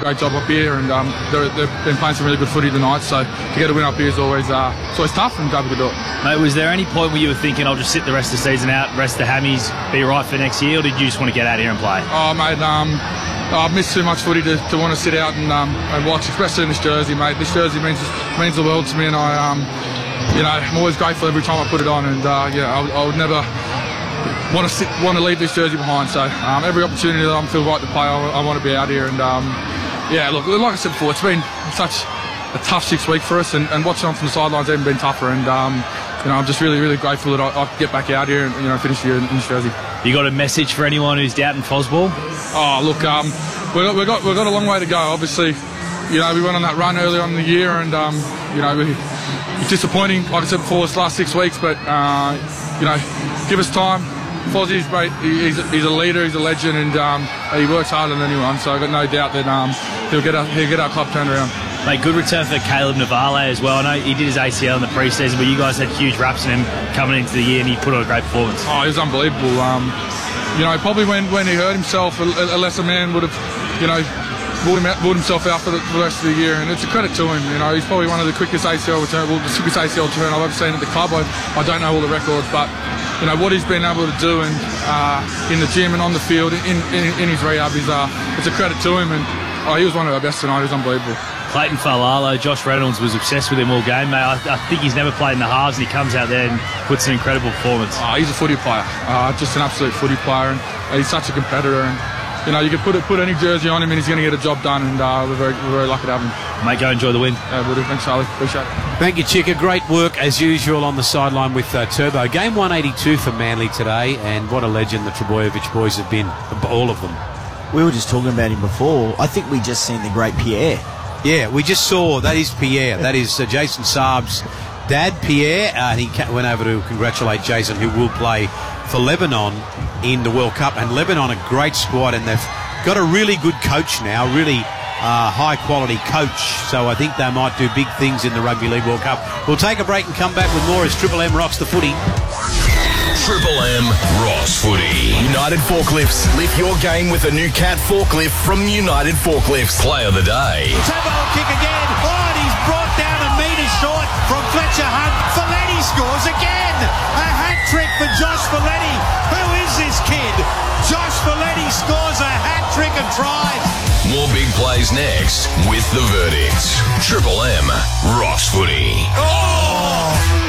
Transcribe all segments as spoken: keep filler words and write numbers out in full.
great job up here, and um, they're, they've been playing some really good footy tonight. So to get a win up here is always uh, it's always tough, and glad we could do it. Mate, was there any point where you were thinking, I'll just sit the rest of the season out, rest the hammies, be right for next year, or did you just want to get out here and play? Oh, mate, um, I've missed too much footy to, to want to sit out and um, and watch, especially in this jersey, mate. This jersey means means the world to me, and I, um, you know, I'm always grateful every time I put it on, and uh, yeah, I, I would never want to sit, want to leave this jersey behind. So um, every opportunity that I feel right to play, I, I want to be out here, and um, yeah, look, like I said before, it's been such a tough six weeks for us, and, and watching on from the sidelines even been tougher, and um, you know, I'm just really, really grateful that I, I could get back out here and, you know, finish here in, in this jersey. You got a message for anyone who's doubting Fosball? Oh, look, um, we've got, we've got we've got a long way to go. Obviously, you know, we went on that run early on in the year, and um, you know, we, it's disappointing. Like I said before, it's last six weeks, but uh, you know, give us time. Fozzie's great. He's a, he's a leader. He's a legend, and um, he works harder than anyone. So I've got no doubt that um, he'll get our, he'll get our club turned around. Mate, good return for Caleb Navale as well. I know he did his A C L in the pre-season, but you guys had huge raps on him coming into the year, and he put on a great performance. Oh, he was unbelievable. Um, you know, probably when, when he hurt himself, a, a lesser man would have, you know, ruled, him out, ruled himself out for the, for the rest of the year, and it's a credit to him. You know, he's probably one of the quickest A C L return, well, the quickest A C L return I've ever seen at the club. I, I don't know all the records, but you know what he's been able to do, and uh, in the gym and on the field, in, in, in his rehab, is uh, it's a credit to him. And oh, he was one of our best tonight. He was unbelievable. Clayton Falalo, Josh Reynolds was obsessed with him all game, mate. I, I think he's never played in the halves, and he comes out there and puts an incredible performance. Oh, he's a footy player, uh, just an absolute footy player, and he's such a competitor. And you know, you could put it, put any jersey on him, and he's going to get a job done. And uh, we're very, we're very lucky to have him. Mate, go enjoy the win. Yeah, we'll do. Thanks, Charlie. Appreciate it. Thank you, Chicka. Great work as usual on the sideline with uh, Turbo. Game one eighty-two for Manly today, and what a legend the Trbojevic boys have been, all of them. We were just talking about him before. I think we just seen the great Pierre. Yeah, we just saw, that is Pierre. That is uh, Jason Saab's dad, Pierre. Uh, he went over to congratulate Jason, who will play for Lebanon in the World Cup. And Lebanon, a great squad, and they've got a really good coach now, really uh, high-quality coach. So I think they might do big things in the Rugby League World Cup. We'll take a break and come back with more as Triple M rocks the footy. Triple M Ross Footy. United Forklifts. Lift your game with a new Cat forklift from United Forklifts. Play of the day. Turbo kick again. Oh, and he's brought down a metre short from Fletcher Hunt. Folletti scores again. A hat-trick for Josh Folletti. Who is this kid? Josh Folletti scores a hat-trick and tries. More big plays next with the verdict. Triple M Ross Footy. Oh!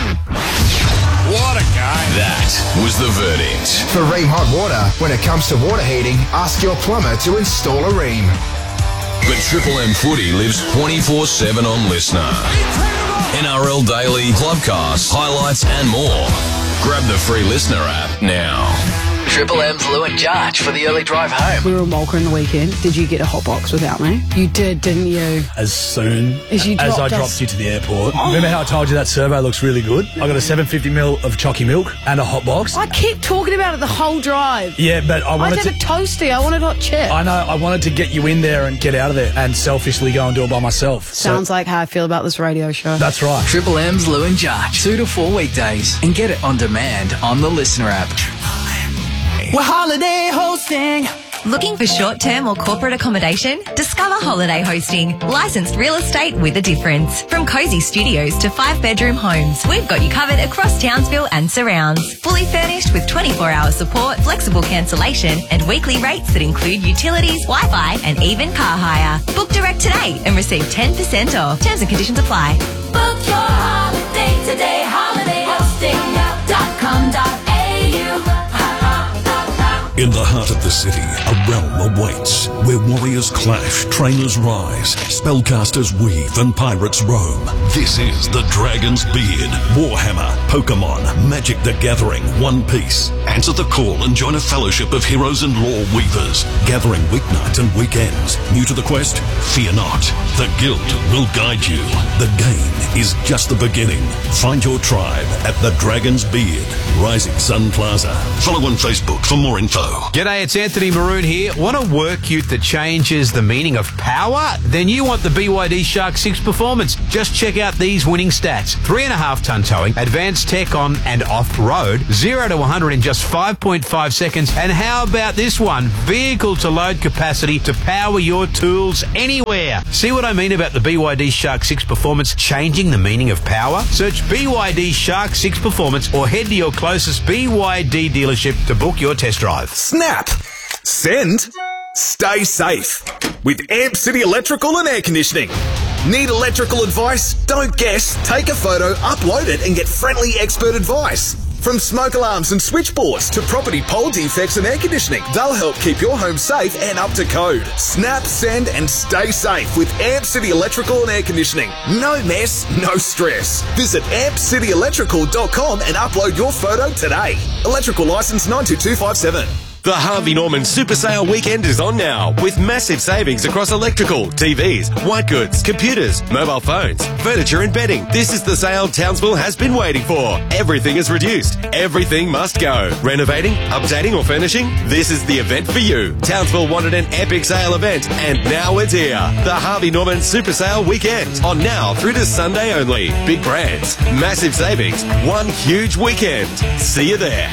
What a game. That was the verdict. For Ream Hot Water, when it comes to water heating, ask your plumber to install a Ream. But Triple M Footy lives twenty-four seven on Listener. N R L Daily, Clubcast, highlights and more. Grab the free Listener app now. Triple M's Lou and Jarch for the early drive home. We were in Walker in the weekend. Did you get a hot box without me? You did, didn't you? As soon as, you as dropped I us. dropped you to the airport. Oh. Remember how I told you that survey looks really good? I got a seven fifty mil of chalky milk and a hot box. I kept talking about it the whole drive. Yeah, but I wanted I to... had a toasty. I wanted hot chip. I know. I wanted to get you in there and get out of there and selfishly go and do it by myself. Sounds so, like how I feel about this radio show. That's right. Triple M's Lou and Jarch. Two to four weekdays. And get it on demand on the Listener app. We're holiday hosting. Looking for short-term or corporate accommodation? Discover Holiday Hosting. Licensed real estate with a difference. From cosy studios to five-bedroom homes, we've got you covered across Townsville and surrounds. Fully furnished with twenty-four hour support, flexible cancellation, and weekly rates that include utilities, Wi-Fi, and even car hire. Book direct today and receive ten percent off. Terms and conditions apply. Book your holiday today. holiday hosting dot com dot a u. In the heart of the city, a realm awaits, where warriors clash, trainers rise, spellcasters weave, and pirates roam. This is the Dragon's Beard, Warhammer, Pokemon, Magic the Gathering, One Piece. Answer the call and join a fellowship of heroes and lore weavers, gathering weeknights and weekends. New to the quest? Fear not. The Guild will guide you. The game is just the beginning. Find your tribe at the Dragon's Beard, Rising Sun Plaza. Follow on Facebook for more info. Hello. G'day, it's Anthony Maroon here. Want a work ute that changes the meaning of power? Then you want the B Y D Shark six Performance. Just check out these winning stats. Three and a half ton towing, advanced tech on and off-road, zero to one hundred in just five point five seconds. And how about this one? Vehicle to load capacity to power your tools anywhere. See what I mean about the B Y D Shark six Performance changing the meaning of power? Search B Y D Shark six Performance or head to your closest B Y D dealership to book your test drive. Snap! Send! Stay safe with Amp City Electrical and Air Conditioning. Need electrical advice? Don't guess. Take a photo, upload it and get friendly expert advice. From smoke alarms and switchboards to property pole defects and air conditioning, they'll help keep your home safe and up to code. Snap, send and stay safe with Amp City Electrical and Air Conditioning. No mess, no stress. Visit amp city electrical dot com and upload your photo today. Electrical licence nine two two five seven. The Harvey Norman Super Sale weekend is on now with massive savings across electrical, T Vs, white goods, computers, mobile phones, furniture and bedding. This is the sale Townsville has been waiting for. Everything is reduced. Everything must go. Renovating, updating or furnishing? This is the event for you. Townsville wanted an epic sale event and now it's here. The Harvey Norman Super Sale weekend on now through to Sunday only. Big brands, massive savings, one huge weekend. See you there.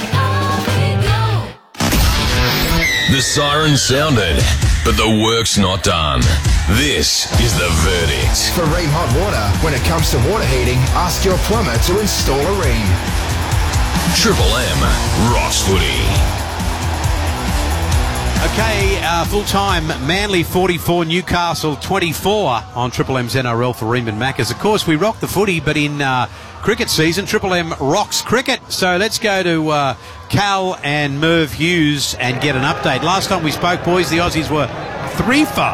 The siren sounded, but the work's not done. This is the verdict. For Ream Hot Water, when it comes to water heating, ask your plumber to install a Ream. Triple M Rocks Footy. Okay, uh, full-time Manly forty-four, Newcastle twenty-four on Triple M's N R L for Ream and Maccas. Of course, we rock the footy, but in uh, cricket season, Triple M rocks cricket. So let's go to uh, Cal and Merv Hughes and get an update. Last time we spoke, boys, the Aussies were three for.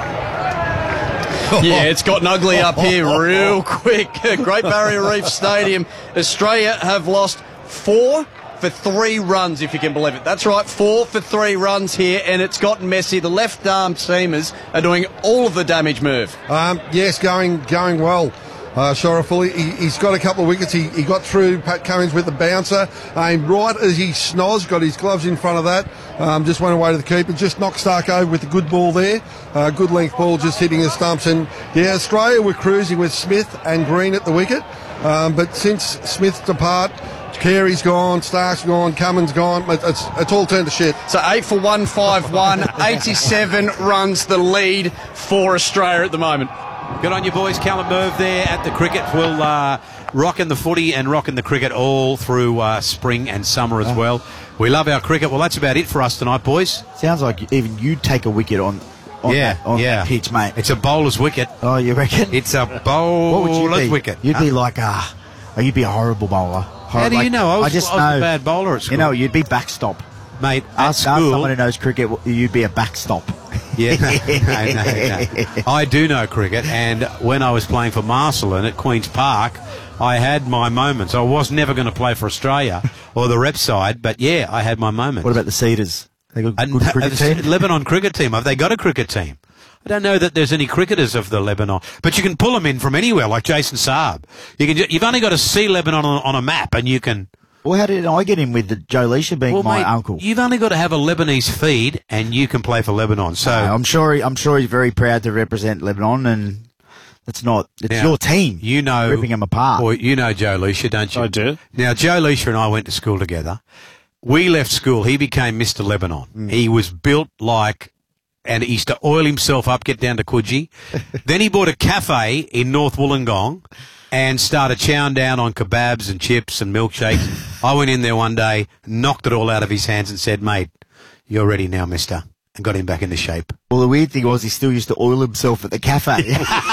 Yeah, it's gotten ugly up here real quick. Great Barrier Reef Stadium. Australia have lost four for three runs, if you can believe it. That's right, four for three runs here, and it's gotten messy. The left-arm seamers are doing all of the damage, Merv. Um, yes, going going well. Uh, Shoreful, he, he's got a couple of wickets. He, he got through Pat Cummins with the bouncer. Um, right as he snozzed, got his gloves in front of that. Um, just went away to the keeper. Just knocked Stark over with a good ball there. Uh, good length ball, just hitting the stumps. And yeah, Australia were cruising with Smith and Green at the wicket. Um, but since Smith's depart, Carey's gone, Stark's gone, Cummins gone. It's, it's all turned to shit. So eight for one five one, eighty-seven runs the lead for Australia at the moment. Good on you, boys. Callum Merv there at the cricket. We'll uh, rocking the footy and rocking the cricket all through uh, spring and summer as well. We love our cricket. Well, that's about it for us tonight, boys. Sounds like even you take a wicket on, on, yeah, that, on yeah. that pitch, mate. It's a bowler's wicket. Oh, you reckon? It's a bowler's wicket. You'd huh? be like, ah, oh, you'd be a horrible bowler. Hor- How do like, you know? I was, I just I was know, a bad bowler at school. You know, you'd be backstop. Mate, ask, ask someone who knows cricket, you'd be a backstop. Yeah, no, no, no, no. I do know cricket, and when I was playing for Marcelin at Queen's Park, I had my moments. I was never going to play for Australia or the rep side, but yeah, I had my moments. What about the Cedars? They got a good and, cricket uh, team? Lebanon cricket team. Have they got a cricket team? I don't know that there's any cricketers of the Lebanon, but you can pull them in from anywhere, like Jason Saab. You can. You've only got to see Lebanon on, on a map, and you can. Well, how did I get in with the Joe Leisha being well, my mate, uncle? You've only got to have a Lebanese feed, and you can play for Lebanon. So no, I'm sure. He, I'm sure he's very proud to represent Lebanon, and that's not. It's now, your team. You know, ripping them apart. Or you know Joe Leisha, don't you? I do. Now, Joe Leisha and I went to school together. We left school. He became Mister Lebanon. Mm. He was built like. And he used to oil himself up, get down to Coogee. Then he bought a cafe in North Wollongong and started chowing down on kebabs and chips and milkshakes. I went in there one day, knocked it all out of his hands and said, mate, you're ready now, mister. And got him back into shape. Well, the weird thing was he still used to oil himself at the cafe.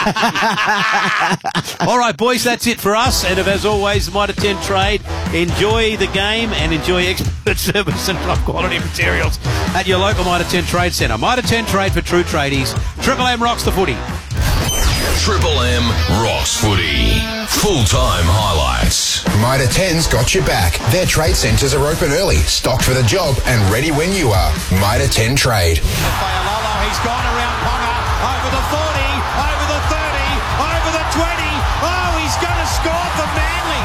All right, boys, that's it for us. And as always, Mitre ten Trade, enjoy the game and enjoy expert service and top-quality materials at your local Mitre ten Trade Centre. Mitre ten Trade for true tradies. Triple M rocks the footy. Triple M rocks footy. Full-time highlights. Mitre ten's got your back. Their trade centres are open early, stocked for the job and ready when you are. Mitre ten Trade. He's gone around Ponga, over the forty, over the thirty, over the twenty. Oh, he's going to score for Manly.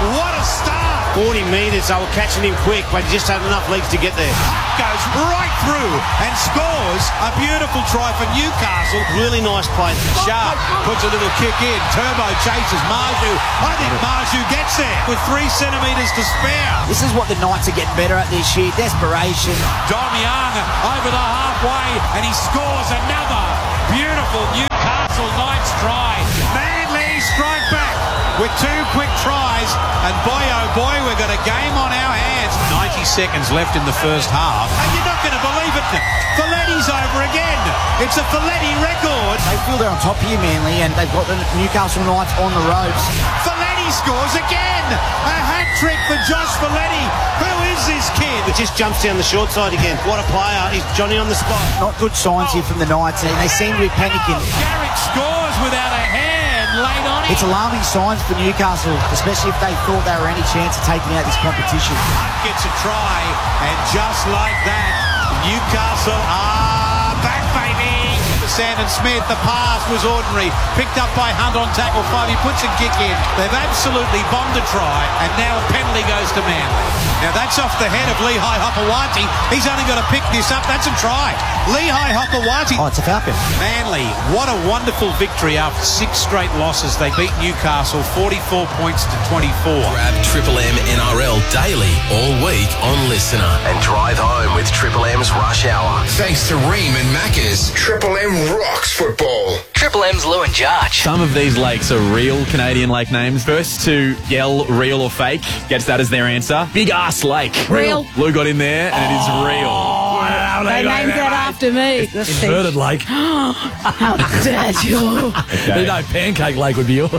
What a start! forty metres, they were catching him quick, but he just had enough legs to get there. Goes right through and scores a beautiful try for Newcastle. Really nice play. Sharp puts a little kick in. Turbo chases Marju. I think Marju gets there with three centimetres to spare. This is what the Knights are getting better at this year. Desperation. Dom Young over the halfway and he scores another beautiful Newcastle Knights try. Manly strike back with two quick tries, and boy oh boy, we've got a game on our hands. ninety seconds left in the first half. And you're not going to believe it, Folletti's over again. It's a Folletti record. They feel they're on top here, Manly, and they've got the Newcastle Knights on the ropes. Folletti scores again. A hat trick for Josh Folletti. Who is this kid? It just jumps down the short side again. What a player. He's Johnny on the spot. Not good signs here from the Knights, and they seem to be panicking. Garrick scores without a hand laid on him. It's alarming signs for Newcastle, especially if they thought they were any chance of taking out this competition. Gets a try, and just like that, Newcastle are back, baby. Sandon Smith, the pass was ordinary. Picked up by Hunt on tackle five. He puts a kick in. They've absolutely bombed a try, and now a penalty goes to Manly. Now that's off the head of Lehigh Hopewati. He's only got to pick this up. That's a try. Lehigh Hopewati. Oh, it's a Falcon. Manly, what a wonderful victory after six straight losses. They beat Newcastle forty-four points to twenty-four. Grab Triple M N R L daily all week on Listener and drive home with Triple M's Rush Hour. Thanks to Ream and Macca's. Triple M rocks football. Triple M's Lou and Jarch. Some of these lakes are real Canadian lake names. First to yell real or fake gets that as their answer. Big Ass Lake. Real. Lou got in there and it is real. Oh, they named that after me. Inverted lake. How dare you? Okay. No, Pancake Lake would be yours.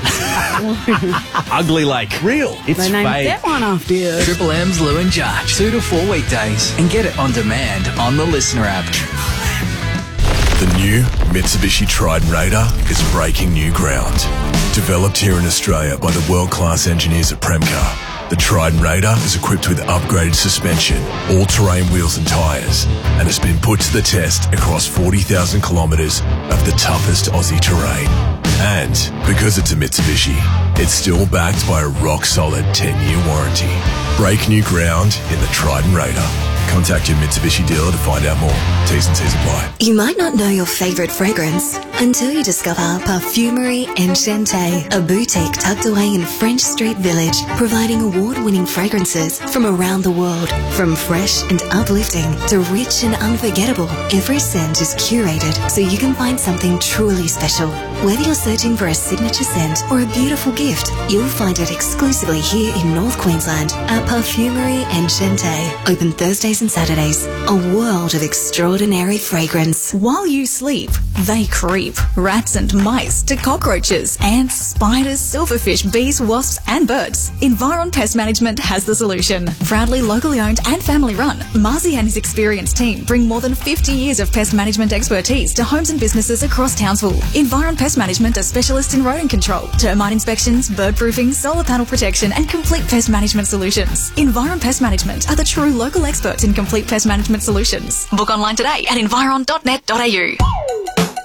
Ugly Lake. Real. They It's named fake. that one after you. Triple M's Lou and Jarch. Two to four weekdays. And get it on demand on the Listener app. The new Mitsubishi Triton Raider is breaking new ground. Developed here in Australia by the world-class engineers at Premcar, the Triton Raider is equipped with upgraded suspension, all-terrain wheels and tyres, and has been put to the test across forty thousand kilometres of the toughest Aussie terrain. And because it's a Mitsubishi, it's still backed by a rock-solid ten-year warranty. Break new ground in the Triton Raider. Contact your Mitsubishi dealer to find out more. T's and C's apply. You might not know your favourite fragrance until you discover Parfumerie Enchanté, a boutique tucked away in French Street Village, providing award-winning fragrances from around the world. From fresh and uplifting to rich and unforgettable, every scent is curated so you can find something truly special. Whether you're searching for a signature scent or a beautiful gift, you'll find it exclusively here in North Queensland at Parfumerie Enchanté. Open Thursdays and Saturdays. A world of extraordinary fragrance. While you sleep, they creep. Rats and mice to cockroaches, ants, spiders, silverfish, bees, wasps and birds. Environ Pest Management has the solution. Proudly locally owned and family run, Marzi and his experienced team bring more than fifty years of pest management expertise to homes and businesses across Townsville. Environ Pest Management are specialists in rodent control, termite inspections, bird proofing, solar panel protection and complete pest management solutions. Environ Pest Management are the true local experts in complete pest management solutions. Book online today at environ dot net dot a u.